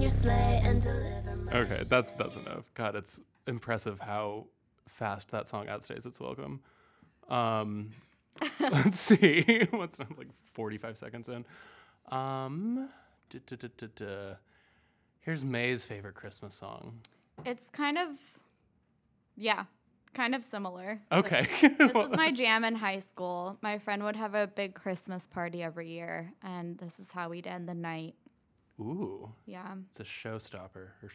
your sleigh and deliver my Okay, that's enough. God, it's impressive how fast that song outstays its welcome. Let's see. What's like 45 seconds in? Duh, duh, duh, duh, duh. Here's May's favorite Christmas song. It's kind of similar. Okay. This was my jam in high school. My friend would have a big Christmas party every year, and this is how we'd end the night. Ooh, Yeah. it's a showstopper or